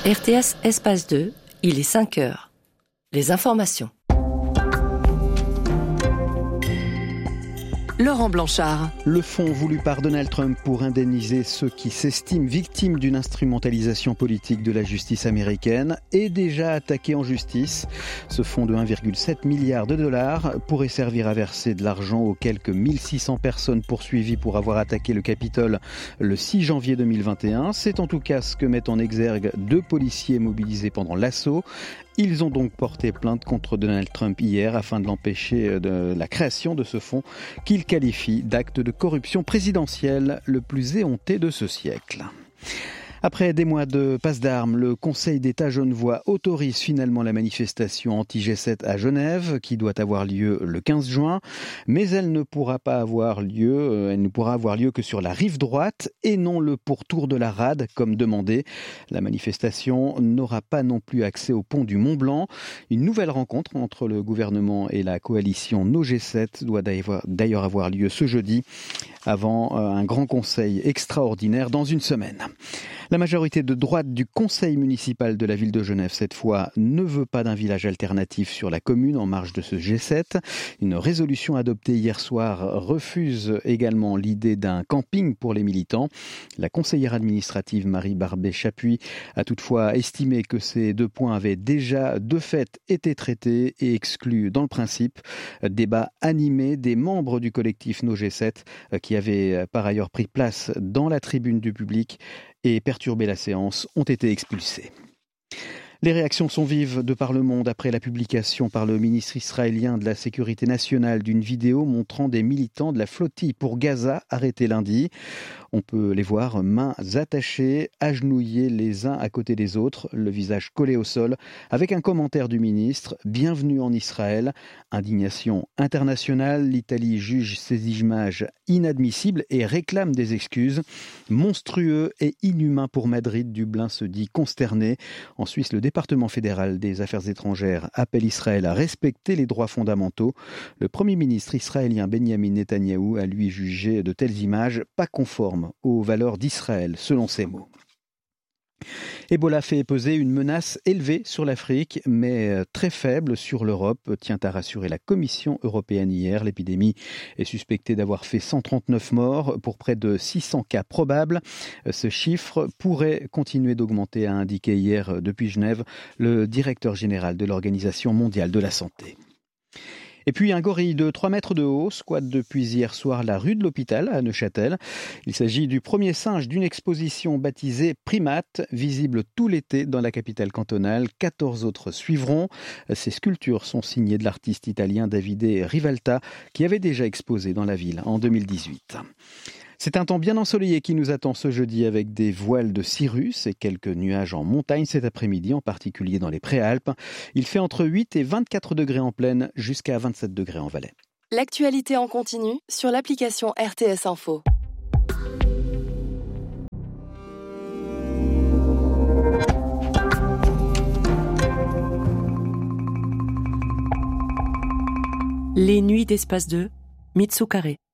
RTS Espace 2, il est 5 heures. Les informations. Laurent Blanchard. Le fonds voulu par Donald Trump pour indemniser ceux qui s'estiment victimes d'une instrumentalisation politique de la justice américaine est déjà attaqué en justice. Ce fonds de 1,7 milliard de dollars pourrait servir à verser de l'argent aux quelques 1600 personnes poursuivies pour avoir attaqué le Capitole le 6 janvier 2021. C'est en tout cas ce que mettent en exergue 2 policiers mobilisés pendant l'assaut. Ils ont donc porté plainte contre Donald Trump hier afin de l'empêcher de la création de ce fonds qu'ils qualifient d'acte de corruption présidentielle le plus éhonté de ce siècle. Après des mois de passe d'armes, le Conseil d'État genevois autorise finalement la manifestation anti-G7 à Genève, qui doit avoir lieu le 15 juin. Mais elle ne pourra avoir lieu que sur la rive droite et non le pourtour de la rade, comme demandé. La manifestation n'aura pas non plus accès au pont du Mont-Blanc. Une nouvelle rencontre entre le gouvernement et la coalition No G7 doit d'ailleurs avoir lieu ce jeudi, avant un grand conseil extraordinaire dans une semaine. La majorité de droite du conseil municipal de la ville de Genève, cette fois, ne veut pas d'un village alternatif sur la commune en marge de ce G7. Une résolution adoptée hier soir refuse également l'idée d'un camping pour les militants. La conseillère administrative Marie Barbet-Chapuis a toutefois estimé que ces 2 points avaient déjà de fait été traités et exclus dans le principe. Débat animé des membres du collectif No G7 qui avaient par ailleurs pris place dans la tribune du public et perturber la séance, ont été expulsés. Les réactions sont vives de par le monde après la publication par le ministre israélien de la Sécurité nationale d'une vidéo montrant des militants de la flottille pour Gaza arrêtés lundi. On peut les voir mains attachées, agenouillés les uns à côté des autres, le visage collé au sol, avec un commentaire du ministre « Bienvenue en Israël ». Indignation internationale, l'Italie juge ces images inadmissibles et réclame des excuses. Monstrueux et inhumain pour Madrid, Dublin se dit consterné. En Suisse, le département fédéral des affaires étrangères appelle Israël à respecter les droits fondamentaux. Le Premier ministre israélien Benjamin Netanyahou a lui jugé de telles images pas conformes aux valeurs d'Israël, selon ses mots. Ebola fait peser une menace élevée sur l'Afrique, mais très faible sur l'Europe, tient à rassurer la Commission européenne hier. L'épidémie est suspectée d'avoir fait 139 morts pour près de 600 cas probables. Ce chiffre pourrait continuer d'augmenter, a indiqué hier depuis Genève le directeur général de l'Organisation mondiale de la santé. Et puis un gorille de 3 mètres de haut squatte depuis hier soir la rue de l'Hôpital à Neuchâtel. Il s'agit du premier singe d'une exposition baptisée Primate, visible tout l'été dans la capitale cantonale. 14 autres suivront. Ces sculptures sont signées de l'artiste italien Davide Rivalta, qui avait déjà exposé dans la ville en 2018. C'est un temps bien ensoleillé qui nous attend ce jeudi avec des voiles de cirrus et quelques nuages en montagne cet après-midi, en particulier dans les Préalpes. Il fait entre 8 et 24 degrés en plaine, jusqu'à 27 degrés en Valais. L'actualité en continu sur l'application RTS Info. Les nuits d'Espace 2, Mitsu Carré.